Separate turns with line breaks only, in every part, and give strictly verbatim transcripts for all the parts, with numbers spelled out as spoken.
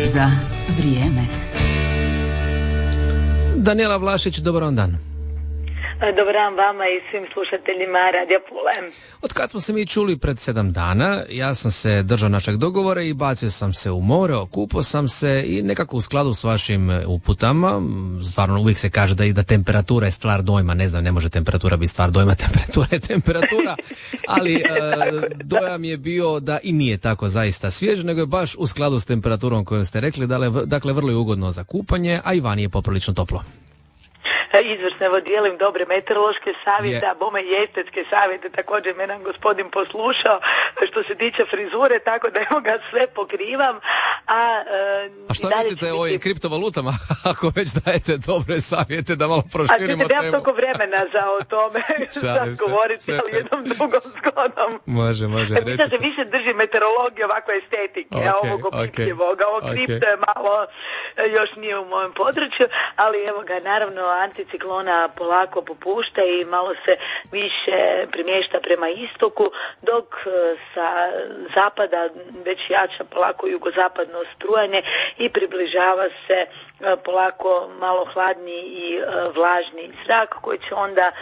za vrijeme.
Danijela Vlašić, dobar vam dan.
Dobar dan vama i svim slušateljima Radija Pule.
Od kad smo se mi čuli pred sedam dana, ja sam se držao našeg dogovora i bacio sam se u more, okupao sam se i nekako u skladu s vašim uputama, stvarno uvijek se kaže da i da temperatura je stvar dojma, ne znam, ne može temperatura biti stvar dojma, temperatura je temperatura, ali e, dojam je bio da i nije tako zaista svjež, nego je baš u skladu s temperaturom koju ste rekli, dakle vrlo je ugodno za kupanje, a i vani je poprilično toplo.
Izvrsno, evo dijelim dobre meteorološke savjete,
yeah.
a bome i estetske savjete, također me nam gospodin poslušao što se tiče frizure, tako da evo ga sve pokrivam. A, e,
a što mislite o biti... kriptovalutama, ako već dajete dobre savjete da malo proširimo temu?
A nemam toliko vremena za o tome sad govoriti, sve, ali jednom drugom zgodom.
Može, može.
Mislim da se više drži meteorologije, ovako estetike, okay, ovog opipljivoga, okay, ovo okay. Kripto je malo, još nije u mojem području, ali evo ga, naravno, anticiklona polako popušta i malo se više primješta prema istoku, dok sa zapada već jača polako jugozapadno strujanje i približava se polako malo hladniji i vlažni zrak koji će onda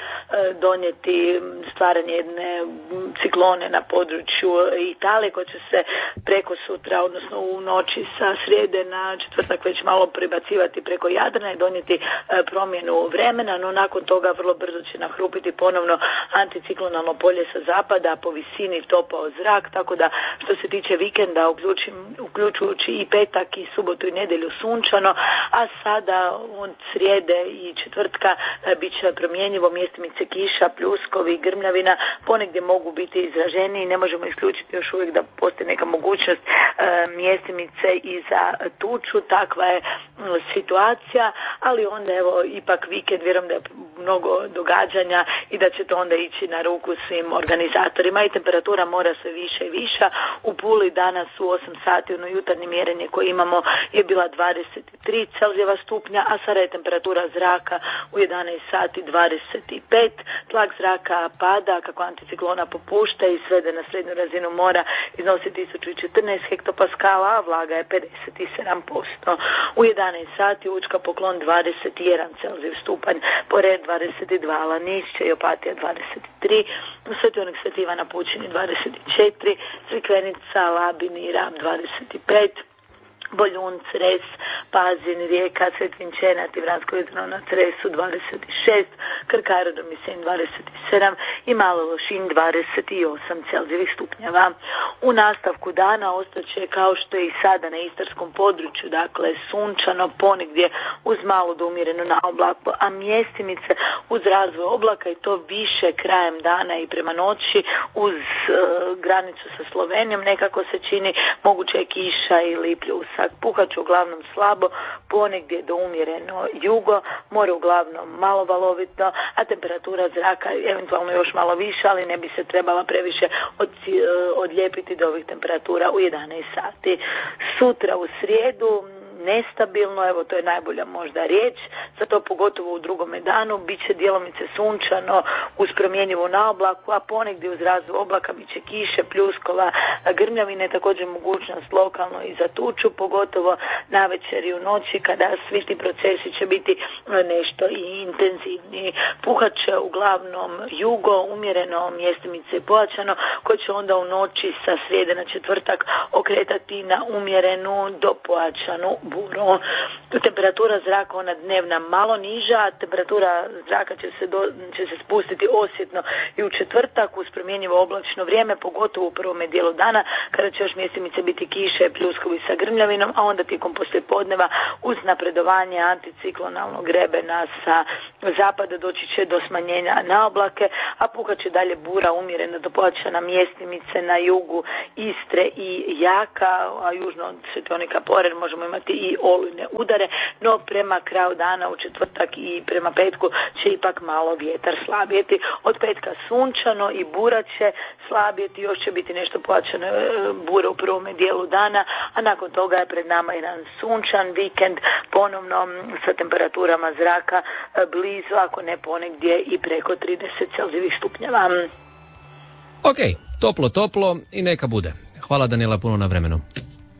donijeti stvaranje jedne ciklone na području Italije koja će se preko sutra, odnosno u noći sa srijede na četvrtak već malo prebacivati preko Jadrana i donijeti promjenu vremena, no nakon toga vrlo brzo će nahrupiti ponovno anticiklonalno polje sa zapada, po visini topao zrak, tako da što se tiče vikenda, uključujući i petak i subotu i nedjelju sunčano, a sada od srijede i četvrtka bit će promjenjivo, mjestimice kiša, pljuskovi, grmljavina, ponegdje mogu biti izraženiji, ne možemo isključiti još uvijek da postoji neka mogućnost e, mjestimice i za tuču, takva je situacija, ali onda evo ipak vikend, vjerujem da je mnogo događanja i da će to onda ići na ruku svim organizatorima i temperatura mora sve više i viša. U Puli danas u osam sati ono jutarnje mjerenje koje imamo je bila dvadeset tri Celzijeva stupnja, a sada je temperatura zraka u jedanaest sati dvadeset pet. Tlak zraka pada kako anticiklona popušta i svede na srednju razinu mora iznosi tisuću četrnaest hektopaskala, a vlaga je pedeset sedam posto. U jedanaest sati Učka Poklon dvadeset jedan Celzijev stupanj, Pored dvadeset dva, Lanišće i Opatija dvadeset tri, Svetionik Sveti Ivan na Pučini dvadeset četiri, Crikvenica, Labin i Rab dvadeset pet, Boljun, Cres, Pazin, Rijeka, Svet Vinčenat i Vransko Jutrno na Cresu dvadeset šest, Krk Aerodrom i Senj dvadeset sedam i Malo Lošinj dvadeset osam Celzijevih stupnjeva. U nastavku dana ostaće kao što je i sada na istarskom području, dakle sunčano, ponegdje uz malo do umjereno na oblaku, a mjestimice uz razvoj oblaka i to više krajem dana i prema noći uz uh, granicu sa Slovenijom nekako se čini, moguće je kiša ili pljusak. Puhat će uglavnom slabo, ponegdje do umjereno jugo, more uglavnom malo valovito, a temperatura zraka eventualno još malo više, ali ne bi se trebala previše od, odlijepiti do ovih temperatura u jedanaest sati. Sutra u srijedu nestabilno, evo to je najbolja možda riječ, zato pogotovo u drugome danu bit će djelomice sunčano uz promjenjivu na oblaku, a ponegdje uz razvoj oblaka bit će kiše, pljuskova, grmljavine, također mogućnost lokalno i za tuču, pogotovo navečer i u noći kada svi ti procesi će biti nešto i intenzivniji. Puhat će uglavnom jugo, umjereno, mjestimice pojačano, koje će onda u noći sa srijede na četvrtak okretati na umjerenu do pojačanu buru. Temperatura zraka ona dnevna malo niža, temperatura zraka će se, do, će se spustiti osjetno i u četvrtak uz promjenjivo oblačno vrijeme, pogotovo u prvome dijelu dana kada će još mjestimice biti kiše, pljuskovi sa grmljavinom, a onda tijekom poslijepodneva uz napredovanje anticiklonalnog grebena sa zapada doći će do smanjenja na oblake, a puhat će dalje bura umjerena do pojačana mjestimice na jugu Istre i Jaka, a južno od Svetionika Pored možemo imati i olujne udare, no prema kraju dana u četvrtak i prema petku će ipak malo vjetar slabijeti. Od petka sunčano i bura će slabijeti, još će biti nešto pojačane bure u prvome dijelu dana, a nakon toga je pred nama jedan sunčan vikend, ponovno sa temperaturama zraka blizu, ako ne ponegdje i preko trideset Celzijevih stupnjeva.
Ok, toplo, toplo i neka bude. Hvala Danijela puno na vremenu.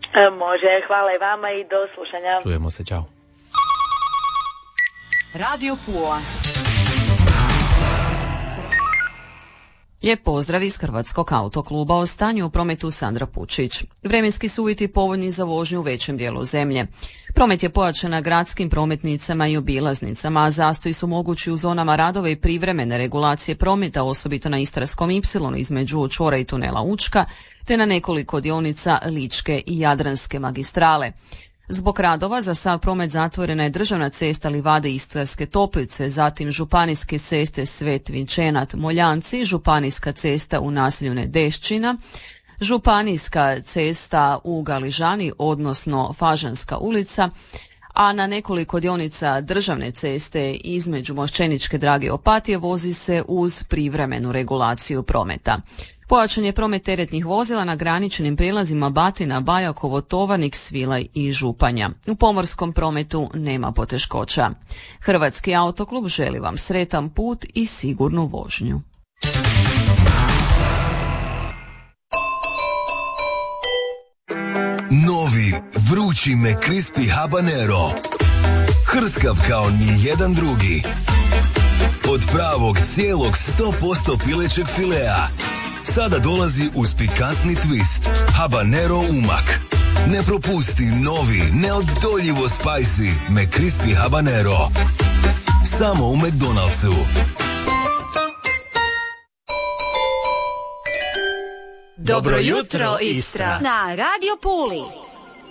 E, može, hvala i vama i do slušanja.
Čujemo se, čao.
Radio Pula. Lijep pozdrav iz Hrvatskog autokluba. O stanju u prometu Sandra Pučić. Vremenski su uvjeti povoljni za vožnju u većem dijelu zemlje. Promet je pojačan na gradskim prometnicama i obilaznicama, a zastoji su mogući u zonama radova i privremene regulacije prometa, osobito na Istarskom ipsilonu između čvora i tunela Učka, te na nekoliko dionica Ličke i Jadranske magistrale. Zbog radova za sav promet zatvorena je državna cesta Livade Istarske Toplice, zatim županijske ceste Svet Vinčenat Moljanci, županijska cesta u naselju Nedešćina, županijska cesta u Galižani, odnosno Fažanska ulica, a na nekoliko dionica državne ceste između Mošćeničke Drage i Opatije vozi se uz privremenu regulaciju prometa. Pojačan je promet teretnih vozila na graničnim prijelazima Batina, Bajakovo, Tovarnik, Svilaj i Županja. U pomorskom prometu nema poteškoća. Hrvatski autoklub želi vam sretan put i sigurnu vožnju.
Novi, vrući McCrispy Habanero. Hrskav kao nijedan drugi. Od pravog cijelog sto posto pilećeg filea. Sada dolazi uz pikantni twist. Habanero umak. Ne propusti novi, neodoljivo spicy McCrispy Habanero. Samo u McDonald'su.
Dobro jutro, Istra.
Na Radio Puli.